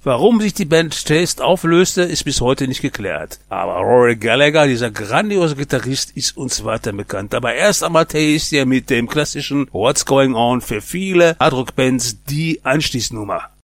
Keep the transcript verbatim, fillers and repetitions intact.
Warum sich die Band Taste auflöste, ist bis heute nicht geklärt. Aber Rory Gallagher, dieser grandiose Gitarrist, ist uns weiter bekannt. Aber erst einmal Taste ja mit dem klassischen What's Going On für viele Hardrock-Bands die Einstiegsnummer.